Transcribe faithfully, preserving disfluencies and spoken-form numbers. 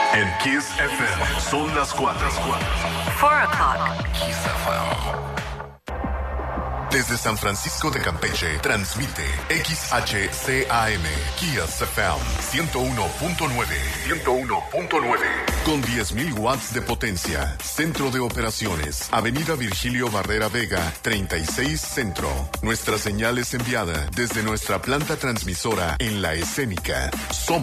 En Kiss F M son las cuatro. Four o'clock. Kiss F M. Desde San Francisco de Campeche, transmite X H C A M, Kiss F M, ciento uno punto nueve. ciento uno punto nueve. Con diez mil watts de potencia. Centro de operaciones. Avenida Virgilio Barrera Vega, treinta y seis Centro. Nuestra señal es enviada desde nuestra planta transmisora en La Escénica. Somos